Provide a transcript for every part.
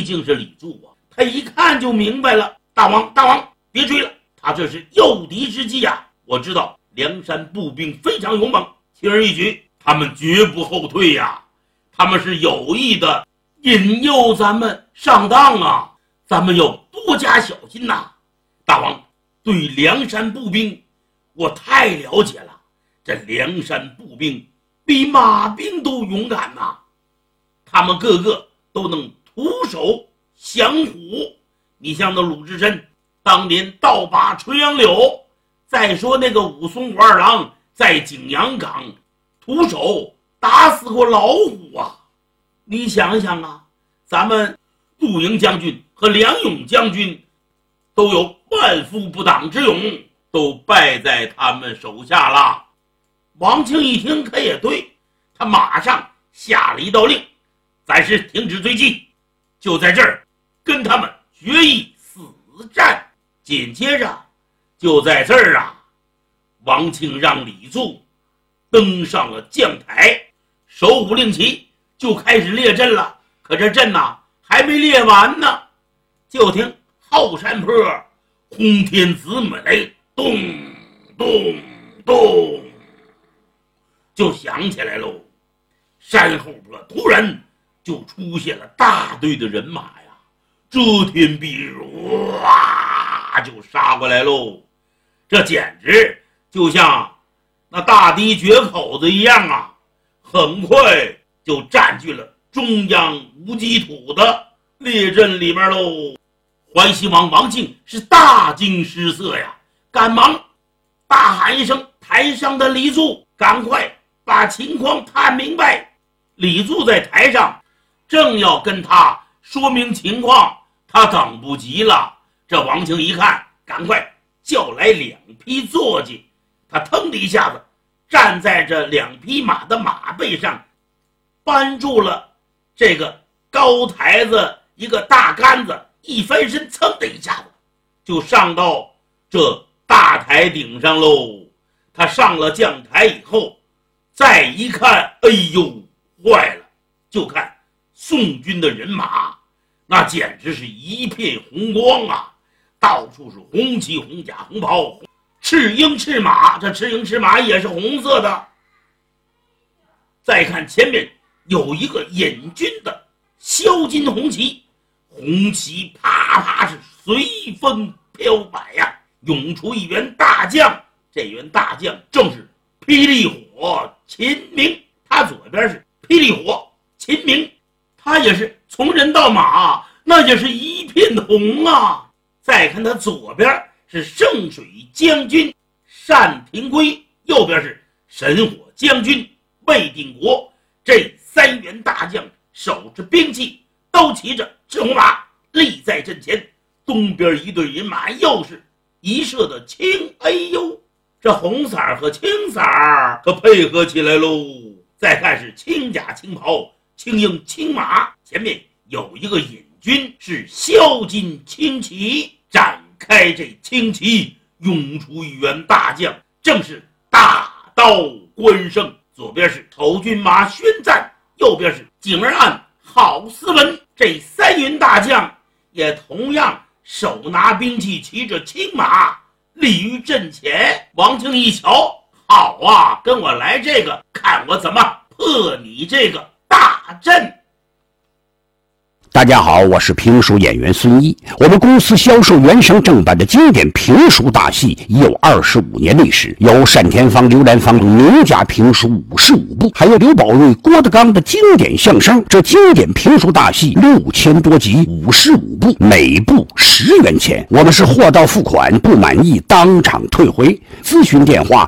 竟是李柱啊，他一看就明白了。大王别追了，他这是诱敌之计啊！我知道梁山步兵非常勇猛，轻而易举，他们绝不后退呀！他们是有意的引诱咱们上当啊！咱们要多加小心呐！大王，对梁山步兵我太了解了，这梁山步兵比马兵都勇敢呐！他们个个都能徒手降虎。你像那鲁智深当年倒拔垂杨柳，再说那个武松武二郎在景阳冈徒手打死过老虎啊！你想想啊，咱们陆营将军和梁勇将军都有万夫不挡之勇，都败在他们手下了。王庆一听可也对，他马上下了一道令，暂时停止追击，就在这儿跟他们决一死战。紧接着就在这儿啊，王庆让李柱登上了将台，手舞令旗，就开始列阵了。可这阵呐还没列完呢，就听后山坡轰天子母雷咚咚咚就响起来喽。山后坡突然就出现了大队的人马呀，遮天蔽日，哇就杀过来喽。这简直就像那大堤决口子一样啊，很快就占据了中央无基土的列阵里边喽。淮西王王庆是大惊失色呀，赶忙大喊一声：台上的李柱，赶快把情况探明白。李柱在台上正要跟他说明情况，他等不及了。这王庆一看，赶快叫来2匹坐骑，他腾的一下子站在这2匹马的马背上，扳住了这个高台子一个大杆子，一翻身，噌的一下子就上到这大台顶上喽。他上了将台以后，再一看，哎呦，坏了！就看宋军的人马，那简直是一片红光啊，到处是红旗红甲红袍，赤鹰赤马，这赤鹰赤马也是红色的。再看前面有一个引军的镶金红旗，红旗啪啪是随风飘摆呀，涌出一员大将。这员大将正是霹雳火秦明，他左边是霹雳火秦明，他也是从人到马，那也是一片红啊。再看他左边是圣水将军单廷圭，右边是神火将军魏定国。这3员大将手持兵器，都骑着赤红马立在阵前。东边一队人马又是一射的青，哎呦，这红色和青色可配合起来喽。再看是青甲青袍青鹰青马，前面有一个引军是镶金青旗，展开这青旗，涌出一员大将，正是大刀关胜。左边是头军马宣赞，右边是景儿岸郝思文。这3员大将也同样手拿兵器，骑着青马立于阵前。王庆一瞧，好啊，跟我来这个，看我怎么破你这个大阵。 大家好，我是评书演员孙一。我们公司销售原声正版的经典评书大戏已有25年历史，有单田芳、刘兰芳名家评书55部，还有刘宝瑞、郭德纲的经典相声。这经典评书大戏6000多集，55部，每部10元钱。我们是货到付款，不满意当场退回。咨询电话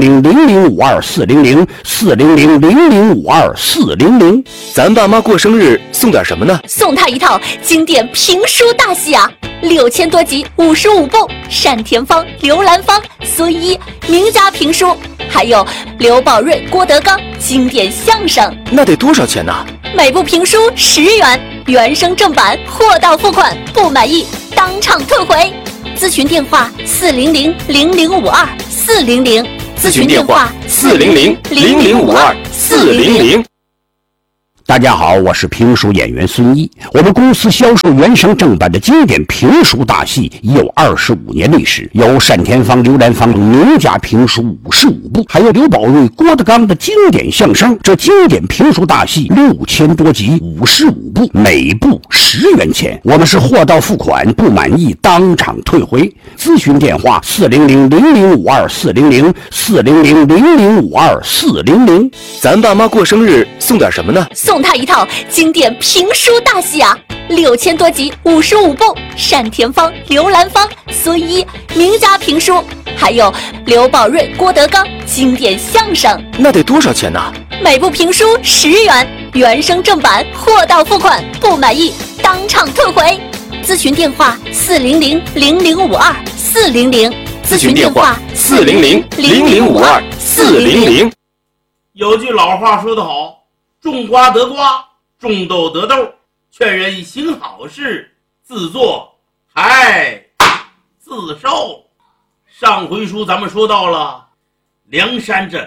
400-0052-400，400-0052-400。 咱爸妈过生日送点什么呢？ 送他一套经典评书大戏啊，6000多集，55部，单田芳、刘兰芳、孙一名家评书，还有刘宝瑞、郭德纲经典相声。 那得多少钱呢？ 每部评书10元，原声正版，货到付款，不满意当场退回。咨询电话400-0052-400，咨询电话400-0052-400。 大家好，我是评书演员孙一。我们公司销售原声正版的经典评书大戏已有25年历史，有单田芳、刘兰芳名家评书55部，还有刘宝瑞、郭德纲的经典相声。这经典评书大戏6000多集，55部，每部10元钱。我们是货到付款，不满意当场退回。咨询电话400-0052-400，400-0052-400。 咱爸妈过生日送点什么呢？ 送他一套经典评书大戏啊，6000多集55部，单田芳、刘兰芳、孙一名家评书，还有刘宝瑞、郭德纲经典相声。 那得多少钱呢？ 每部评书10元，原声正版，货到付款，不满意当场退回。咨询电话400-0052-400， 咨询电话400-0052-400。 有句老话说得好，种瓜得瓜，种豆得豆，劝人行好事，自作还自受。上回书咱们说到了梁山镇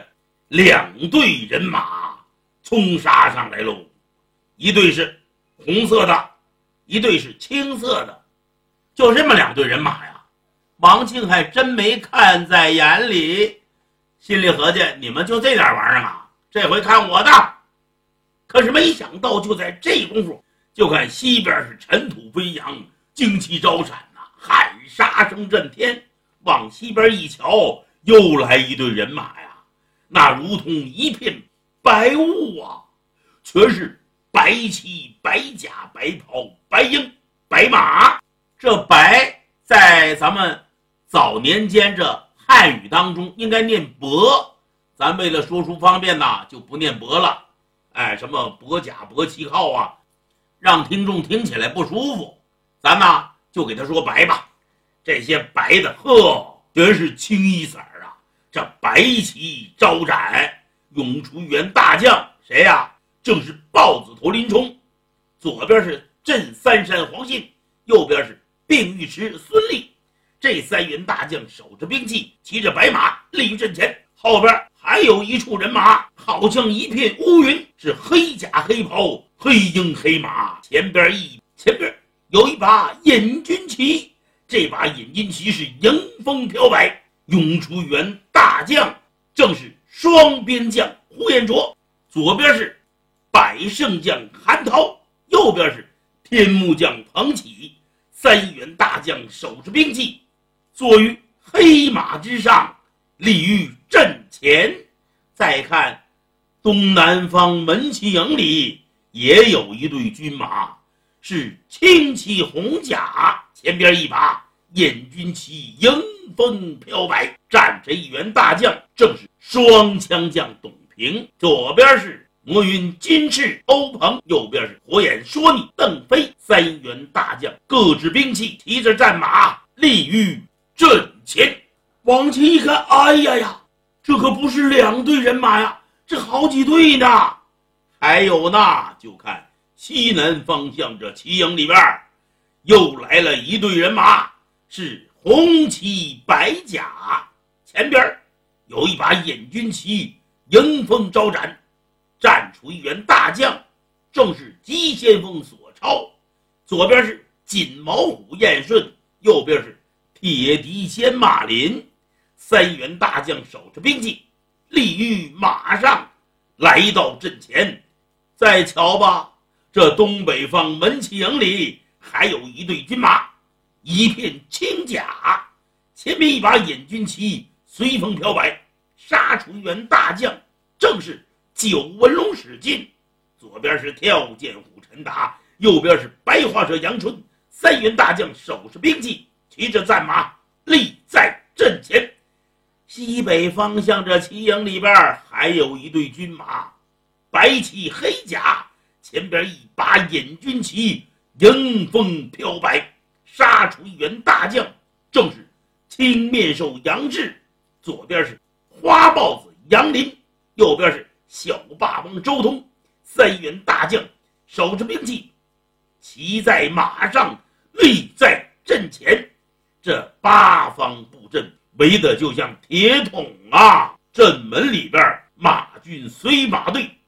2队人马冲杀上来喽，一队是红色的，一队是青色的，就这么2队人马呀，王庆还真没看在眼里，心里合计你们就这点玩意儿啊，这回看我的。可是没想到就在这功夫，就看西边是尘土飞扬，旌旗招展呐，喊杀声震天。往西边一瞧，又来一队人马呀，那如同一片白雾啊，全是白旗、白甲、白袍、白缨、白马。这白在咱们早年间这汉语当中应该念帛，咱为了说书方便呐，就不念帛了。什么帛甲、帛旗号啊，让听众听起来不舒服，咱呢就给他说白吧。这些白的全是清一色啊，这白旗招展，涌出一员大将，谁呀？正是豹子头林冲。左边是镇三山黄信，右边是并尉迟孙立。这3员大将手着兵器，骑着白马，立于阵前。后边还有一处人马，好像一片乌云，是黑甲黑袍，黑鹰黑马。前边有一把引军旗，这把引军旗是迎风飘摆，涌出一员大将，正是双边将呼延灼。左边是百胜将韩涛，右边是天目将彭起。3员大将手持兵器，坐于黑马之上，立于阵前。再看东南方门旗营里也有一队军马，是青旗红甲，前边一把引军旗迎风飘摆，站着一员大将，正是双枪将董平。左边是魔云金翅欧鹏，右边是火眼说你邓飞。3员大将各执兵器，提着战马，立于阵前。王庆一看，哎呀，这可不是2队人马呀，这好几队呢。还有呢，就看西南方向这旗营里边又来了一队人马，是红旗白甲，前边有一把引军旗迎风招展，站出一员大将，正是急先锋索超。左边是锦毛虎燕顺，右边是铁笛仙马林。3员大将手持兵器，立于马上，来到阵前。再瞧吧，这东北方门旗营里还有一队军马，一片青甲，前面一把引军旗随风飘摆，杀出一员大将，正是九纹龙史进。左边是跳涧虎陈达，右边是白花蛇杨春。3员大将手持兵器，骑着战马，立在阵前。西北方向这旗营里边还有一队军马，白旗黑甲，前边一把引军旗迎风飘摆，杀出一员大将，正是青面兽杨志。左边是花豹子杨林，右边是小霸王周通。3员大将手持兵器，骑在马上，立在阵前。这8方布阵围得就像铁桶啊！阵门里边马军随马队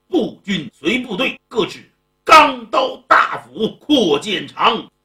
步军随部队各持钢刀大斧、阔剑长，